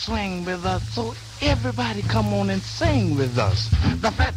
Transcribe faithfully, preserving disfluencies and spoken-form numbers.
swing with us. So everybody come on and sing with us. The fat